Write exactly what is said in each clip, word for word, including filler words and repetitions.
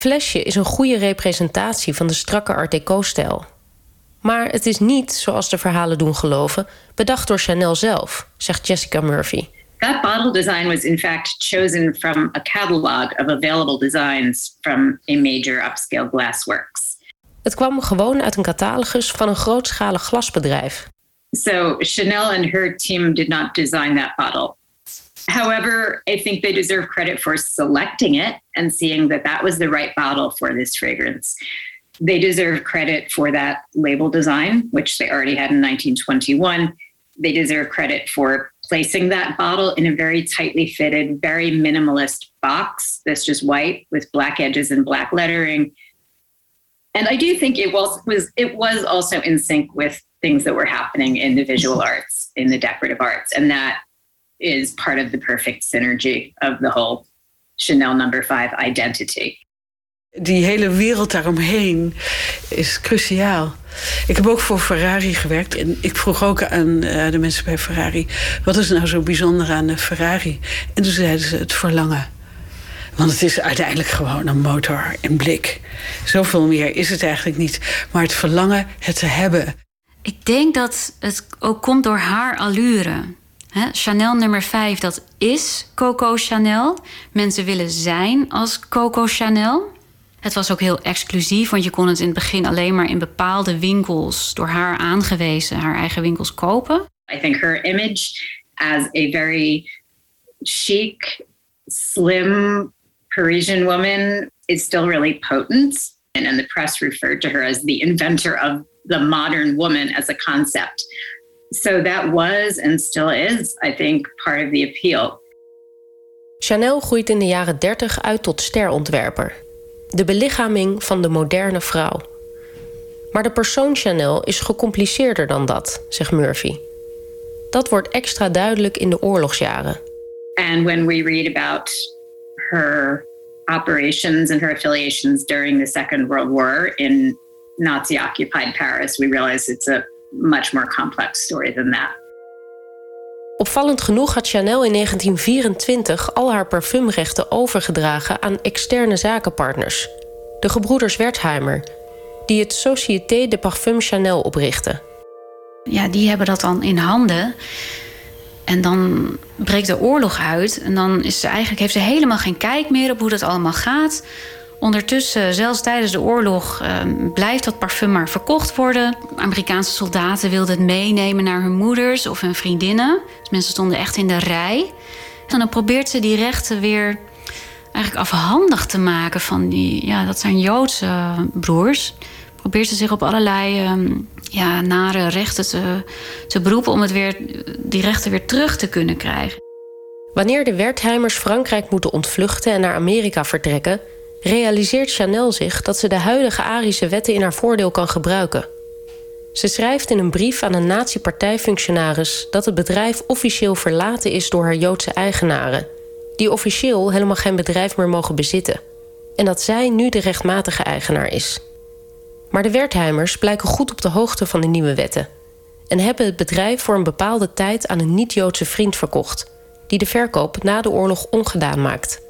Flesje is een goede representatie van de strakke Art Deco-stijl. Maar het is niet, zoals de verhalen doen geloven, bedacht door Chanel zelf, zegt Jessica Murphy. That bottle design was in fact chosen from a catalog of available designs from a major upscale glassworks. Het kwam gewoon uit een catalogus van een grootschalig glasbedrijf. So Chanel and her team did not design that bottle. However, I think they deserve credit for selecting it and seeing that that was the right bottle for this fragrance. They deserve credit for that label design, which they already had in nineteen twenty-one. They deserve credit for placing that bottle in a very tightly fitted, very minimalist box that's just white with black edges and black lettering. And I do think it was, was it was also in sync with things that were happening in the visual arts, in the decorative arts. And that is part of the perfect synergy of the whole Chanel number five identity. Die hele wereld daaromheen is cruciaal. Ik heb ook voor Ferrari gewerkt. En ik vroeg ook aan uh, de mensen bij Ferrari, wat is nou zo bijzonder aan de Ferrari? En toen zeiden ze het verlangen. Want het is uiteindelijk gewoon een motor in blik. Zoveel meer is het eigenlijk niet. Maar het verlangen het te hebben. Ik denk dat het ook komt door haar allure. He, Chanel nummer vijf, dat is Coco Chanel. Mensen willen zijn als Coco Chanel. Het was ook heel exclusief, want je kon het in het begin alleen maar in bepaalde winkels, door haar aangewezen, haar eigen winkels kopen. I think her image as a very chic, slim Parisian woman is still really potent. And, and the press referred to her as the inventor of the modern woman as a concept. So that was and still is, I think, part of the appeal. Chanel groeit in de jaren dertig uit tot sterontwerper. De belichaming van de moderne vrouw. Maar de persoon Chanel is gecompliceerder dan dat, zegt Murphy. Dat wordt extra duidelijk in de oorlogsjaren. And when we read about her operations and her affiliations during the Second World War in Nazi-occupied Paris, we realize it's a much more complex story than that. Opvallend genoeg had Chanel in negentien vierentwintig al haar parfumrechten overgedragen aan externe zakenpartners, de gebroeders Wertheimer, die het Société de Parfum Chanel oprichtten. Ja, die hebben dat dan in handen. En dan breekt de oorlog uit. En dan is ze eigenlijk, heeft ze helemaal geen kijk meer op hoe dat allemaal gaat. Ondertussen, zelfs tijdens de oorlog, uh, blijft dat parfum maar verkocht worden. Amerikaanse soldaten wilden het meenemen naar hun moeders of hun vriendinnen. Dus mensen stonden echt in de rij. En dan probeert ze die rechten weer eigenlijk afhandig te maken van die, ja, dat zijn Joodse broers. Probeert ze zich op allerlei um, ja, nare rechten te, te beroepen om het weer, die rechten weer terug te kunnen krijgen. Wanneer de Wertheimers Frankrijk moeten ontvluchten en naar Amerika vertrekken, realiseert Chanel zich dat ze de huidige Arische wetten in haar voordeel kan gebruiken. Ze schrijft in een brief aan een nazi-partijfunctionaris dat het bedrijf officieel verlaten is door haar Joodse eigenaren, die officieel helemaal geen bedrijf meer mogen bezitten, en dat zij nu de rechtmatige eigenaar is. Maar de Wertheimers blijken goed op de hoogte van de nieuwe wetten en hebben het bedrijf voor een bepaalde tijd aan een niet-Joodse vriend verkocht, die de verkoop na de oorlog ongedaan maakt.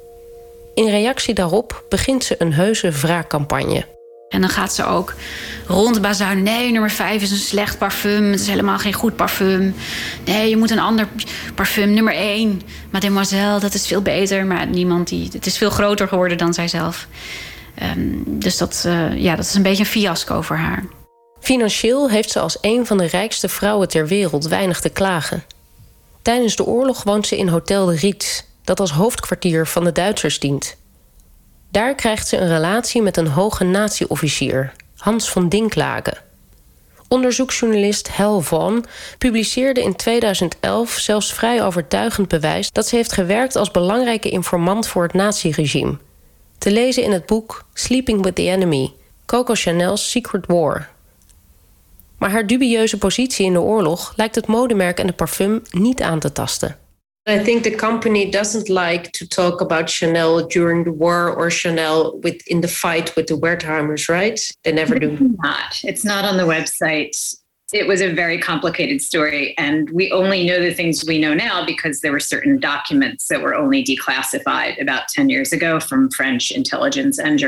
In reactie daarop begint ze een heuse wraakcampagne. En dan gaat ze ook rondbazuinen. Nee, nummer vijf is een slecht parfum. Het is helemaal geen goed parfum. Nee, je moet een ander parfum. Nummer één, Mademoiselle, dat is veel beter. Maar niemand die, het is veel groter geworden dan zijzelf. Um, dus dat, uh, ja, dat is een beetje een fiasco voor haar. Financieel heeft ze als een van de rijkste vrouwen ter wereld weinig te klagen. Tijdens de oorlog woont ze in Hotel de Ritz, dat als hoofdkwartier van de Duitsers dient. Daar krijgt ze een relatie met een hoge nazi-officier, Hans von Dinklage. Onderzoeksjournalist Hal Vaughan publiceerde in tweeduizend elf zelfs vrij overtuigend bewijs dat ze heeft gewerkt als belangrijke informant voor het nazi-regime. Te lezen in het boek Sleeping with the Enemy, Coco Chanel's Secret War. Maar haar dubieuze positie in de oorlog lijkt het modemerk en de parfum niet aan te tasten. I think the company doesn't like to talk about Chanel during the war or Chanel with in the fight with the Wertheimers, right? They never do. It's not. It's not on the website. It was a very complicated story, and we only know the things we know now because there were certain documents that were only declassified about ten years ago from French intelligence and